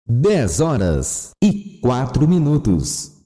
10h04.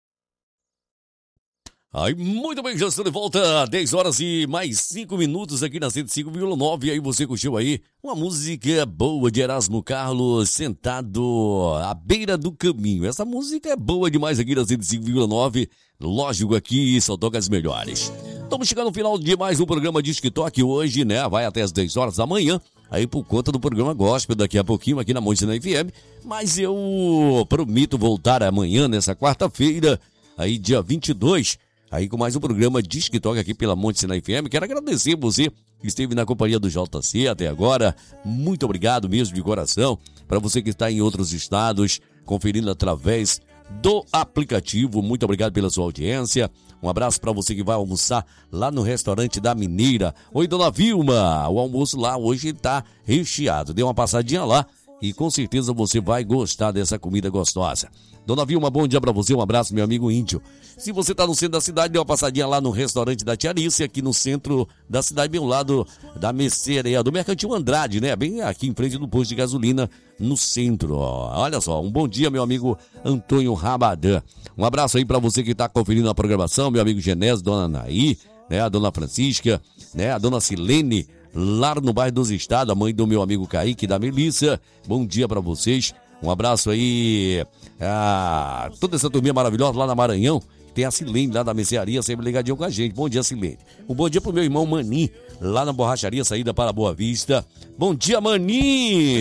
Aí, muito bem, já estou de volta, 10 horas e mais 5 minutos aqui na 105,9. Aí você curtiu aí uma música boa de Erasmo Carlos, Sentado à Beira do Caminho. Essa música é boa demais aqui na 105,9. Lógico, aqui só toca as melhores. Estamos chegando no final de mais um programa de TikTok hoje, né? Vai até as 10 horas da manhã, aí por conta do programa Gospel daqui a pouquinho aqui na Monte Sinai FM. Mas eu prometo voltar amanhã, nessa quarta-feira, aí dia 22, aí com mais um programa de TikTok aqui pela Monte Sinai FM. Quero agradecer você que esteve na companhia do JC até agora. Muito obrigado mesmo de coração. Para você que está em outros estados, conferindo através do aplicativo, muito obrigado pela sua audiência. Um abraço para você que vai almoçar lá no restaurante da Mineira. Oi, dona Vilma, o almoço lá hoje está recheado. Dê uma passadinha lá e com certeza você vai gostar dessa comida gostosa. Dona Vilma, bom dia para você, um abraço, meu amigo índio. Se você está no centro da cidade, dê uma passadinha lá no restaurante da Tia Alice, aqui no centro da cidade, bem ao lado da mercearia do Mercantil Andrade, né? Bem aqui em frente do posto de gasolina, no centro. Ó. Olha só, um bom dia, meu amigo Antônio Rabadã. Um abraço aí para você que está conferindo a programação, meu amigo Genésio, dona Anaí, né? A dona Francisca, né? A dona Silene, lá no bairro dos Estados, a mãe do meu amigo Kaique, da Melissa. Bom dia para vocês. Um abraço aí a toda essa turminha maravilhosa lá na Maranhão. Tem a Silene lá da mercearia, sempre ligadinho com a gente. Bom dia, Silene. Um bom dia pro meu irmão Mani, lá na borracharia, saída para Boa Vista. Bom dia, Mani!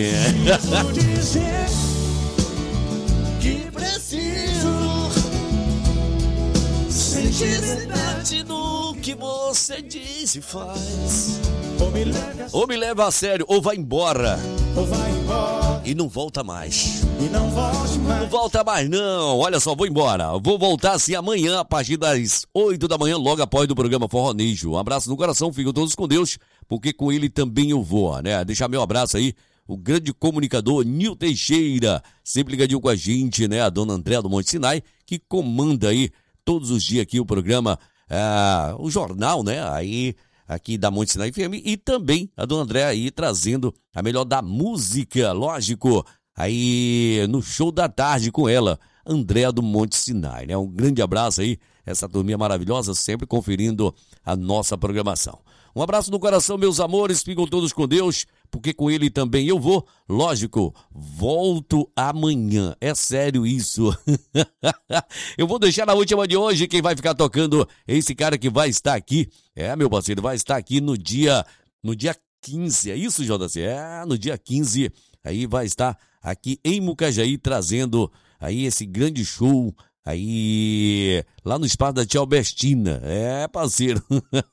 Que preciso sentir verdade no que você diz e faz. Ou me leva a sério, ou vai embora. Ou vai embora. E não volta mais. E não volte mais. Não volta mais, não. Olha só, vou embora. Vou voltar assim amanhã, a partir das 8 da manhã, logo após do programa Forronejo. Um abraço no coração, fiquem todos com Deus, porque com ele também eu vou, né? Deixar meu abraço aí, o grande comunicador Nil Teixeira, sempre ligadinho com a gente, né? A dona Andréa do Monte Sinai, que comanda aí todos os dias aqui o programa, o jornal, né? Aí aqui da Monte Sinai FM, e também a dona Andréa aí trazendo a melhor da música, lógico, aí no show da tarde com ela, Andréa do Monte Sinai, né? Um grande abraço aí, essa turminha maravilhosa, sempre conferindo a nossa programação. Um abraço no coração, meus amores, ficam todos com Deus, porque com ele também eu vou, lógico, volto amanhã, é sério isso. Eu vou deixar na última de hoje, quem vai ficar tocando é esse cara que vai estar aqui, meu parceiro, vai estar aqui no dia 15, é isso, JC? No dia 15, aí vai estar aqui em Mucajaí, trazendo aí esse grande show, aí lá no espaço da Tia Albertina, parceiro.